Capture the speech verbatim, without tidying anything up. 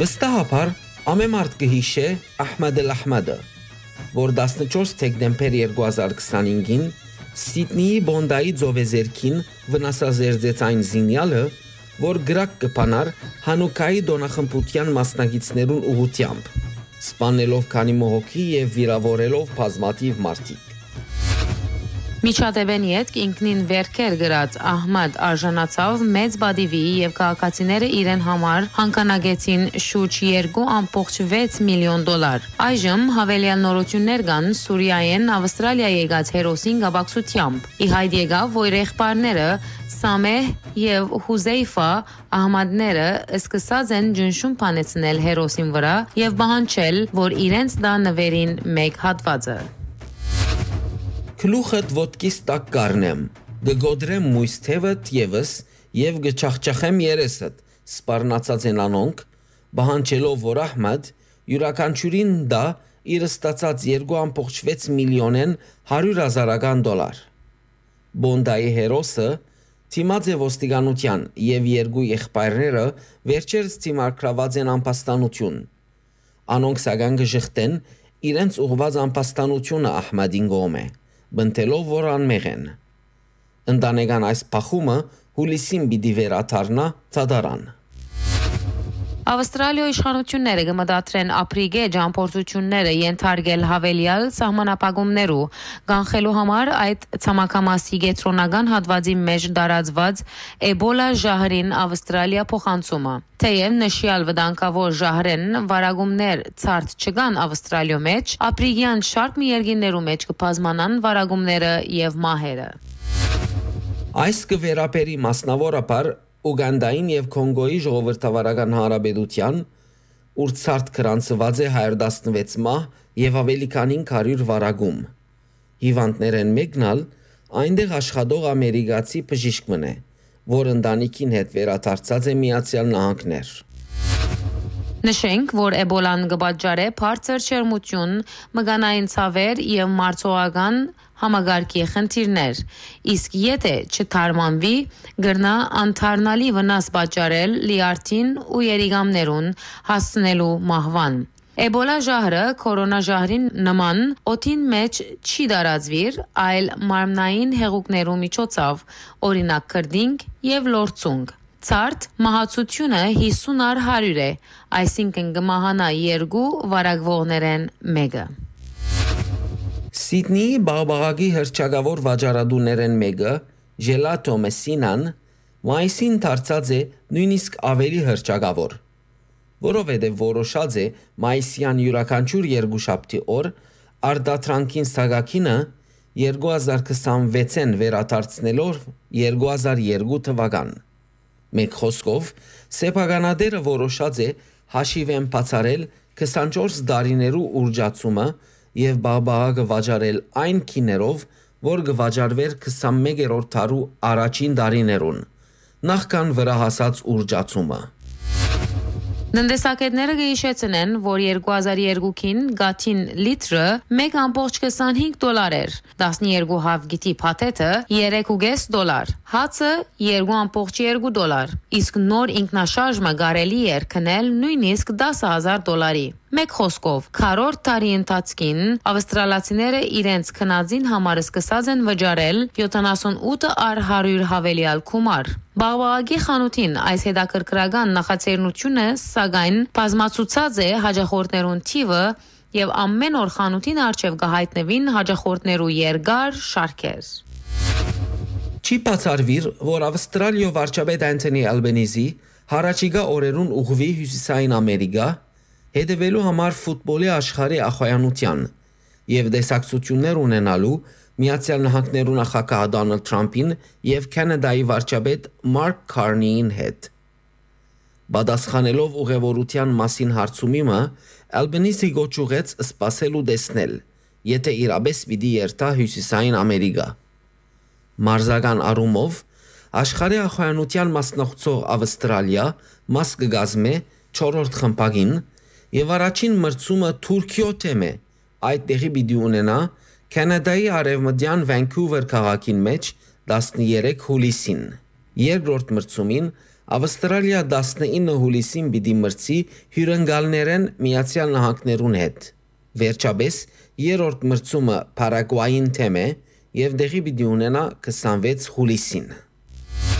Վստահաբար ամեմարդ կհիշե Ահմադ Ալ-Ահմադը, որ տասնչորս դեկտեմբեր երկու հազար քսանհինգին Սիդնեի Բոնդայի ծովեզերքին վնասազերծեց այն զինյալը, որ գրակ կփանար Հանուկայի դոնախմբության մասնակիցներուն ուղությամբ, սպանելով քանի մոհոքի եւ վիրավորելով բազմաթիվ մարդիկ։ Միջադեպեն յետք ինքնին վերքեր գրած Ահմադ արժանացավ մեծ բադիվի եւ քաղաքացիները իրեն համար հանկանագեցին շուրջ երկու կόμ վեց միլիոն դոլար։ Այժմ հավելյալ նորություններ կան Սուրիայեն Ավստրալիա եկած հերոսին գաբակցությամբ։ Ի հայտ եկավ, որ եղբայրները Սամեհ եւ Հուզեյֆա Ահմադները սկսած են ջնշում բանեցնել հերոսին վրա եւ բանջել, որ իրենց դա նվերին մեկ հատվածը։ Քլուխդ ոտքիս տակ կառնեմ, գգոդրեմ մույս թևդ եւս եւ գճախճախեմ երեսդ, սպառնացած են անոնք, բահանջելով որ Ահմադ յուրաքանչյուրին դա իր ստացած երկու կόμ վեց միլիոնեն հարյուր հազարական դոլար։ Բոնդայի հերոսը թիմած է ոստիկանության եւ երկու եղբայրները վերջերս թիմարկրաված են անպաստանություն։ Անոնք սակայն գժխտեն իրենց ուղված անպաստանությունը Ահմադին գոմե։ Բնտելով որ անմեղ են։ Ընտանեկան այս փախումը հուլիսին պիտի վերաթարնա ցադարան։ Ավստրալիայի իշխանությունները կմտադրեն ապրիգե ճամփորդությունները ենթարկել հավելյալ սահմանապահումներու կանխելու համար այդ ցամաքամասի գետրոնական հատվածի մեջ տարածված Էբոլա ժահրին Ավստրալիա փոխանցումը։ Թեև նշյալ վտանգավոր ժահրեն վարագումներ ցարտ չկան Ավստրալիո մեջ, ապրիգյան շարք մի երկիներու մեջ կբազմանան վարագումները եւ մահերը։ Այս կվերապերի մասնավորապես Ուգանդային եւ Կոնգոյի ժողովրդավարական հանրապետության, ուր ցարտ կրանցված է հարյուր տասնվեց մահ եւ ավելի քան հարյուր վարագում։ Հիվանդներ են մեկնալ այնտեղ աշխատող ամերիկացի բժիշկ մնե, որ ընտանիքին հետ վերադարձած է Միացյալ Նահանգներ։ Նշենք, որ Էբոլան կպատճառե բարձր ջերմություն, մկանային ցավեր եւ մարսողական համագարկի խնդիրներ, իսկ եթե չթարմանվի, գրնա անթարնալի վնաս պատճառել լիարդին ու երիկամներուն հասցնելու մահվան։ Էբոլա ժահրը կորոնաժահրին նման օդին մեջ չի տարածվիր, այլ մարմնային հեղուկներու միջոցով, օրինակ քրդինք եւ լորցունգ։ Ցարտ մահացությունը հիսուն առ հարյուր է, այսինքն կմահանա երկու վարակվողներեն մեկը։ Սիդնեի բաղբաղակի հռչակավոր վաճառատուներեն մեկը, Gelato Messina-ն, մայիսին դարձած է նույնիսկ ավելի հռչակավոր, որովհետև որոշած է մայիսյան յուրաքանչյուր երկուշաբթի օր արտադրանքին սակակինը երկու հազար քսանվեցին վերադարձնելով երկու հազար երկու թվական։ Մեկ խոսքով, սեփականատերը որոշած է հաշիվ են բացառել քսանչորս դարիներու ուրջացումը եւ բաղբաղակը վաճառել այն քիներով, որ կվաճառվեր քսանմեկերորդ դարու առաջին դարիներուն, նախքան վրա հասած ուրջացումը։ Տնտեսագետները կհիշեցնեն, որ երկու հազար երկուին գաթին լիտրը մեկ կόμ քսանհինգ դոլար էր, տասնյերկու հավգիտի փաթեթը երեք կόμ վեց դոլար, հացը երկու կόμ երկու դոլար, իսկ նոր ինքնաշարժը կարելի էր քնել նույնիսկ դասը հազար դոլարի։ Մեկ խոսքով, քառորդ տարի ընթացքին ավստրալացիները իրենց քնածին համար սկսած են վճարել յոթանասունութ առ հարյուր հավելյալ գումար։ Բաղբաղակի խանութին այս հետաքրքրական նախաձեռնությունը սակայն բազմացուցած է հաճախորդներուն թիվը եւ ամեն օր խանութին առջև կհայտնվին հաճախորդներու երկար շարքեր։ Չի բացառվիր, որ Ավստրալիո վարչապետ Անթոնի Ալբենիզի հարաճիգա օրերուն ուղղվի հյուսիսային Ամերիկա հետևելու համար ֆուտբոլի աշխարհի ախոյանության եւ դեսակցություններ ունենալու Միացյալ Նահանգներու նախագահ Դոնալդ Թրամփին եւ Կանադայի վարչապետ Մարկ Քարնիին հետ։ Բադասխանելով ուղևորության մասին հարցումիմը, Ալբենիզի գոչուղեց սպասելու տեսնել, եթե իրապես պիտի երթա հյուսիսային Ամերիկա։ Մարզական առումով աշխարհի ախոյանության մասնակցող Ավստրալիա մաս կգազմե չորրորդ խմբագին եւ առաջին մրցումը Թուրքիո թեմ է, այդ տեղի պիտի ունենա Կանադայի արևմտյան Վանկուվեր քաղաքին մեջ տասներեք հուլիսին։ Երկրորդ մրցումին Ավստրալիա տասնինը հուլիսին պիտի մրցի հյուրընկալներեն Միացյալ Նահանգներուն հետ։ Վերջապես երրորդ մրցումը Պարագվային թեմ է եւ դեղի պիտի ունենա քսանվեց հուլիսին։